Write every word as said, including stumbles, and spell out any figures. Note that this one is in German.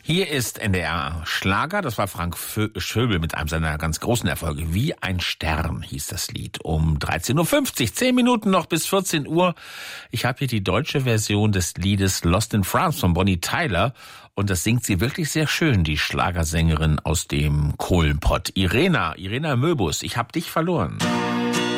Hier ist N D R Schlager, das war Frank Schöbel mit einem seiner ganz großen Erfolge. Wie ein Stern hieß das Lied. Um dreizehn Uhr fünfzig, zehn Minuten noch bis vierzehn Uhr. Ich habe hier die deutsche Version des Liedes Lost in France von Bonnie Tyler. Und das singt sie wirklich sehr schön, die Schlagersängerin aus dem Kohlenpott. Irena, Irena Möbus, ich hab dich verloren.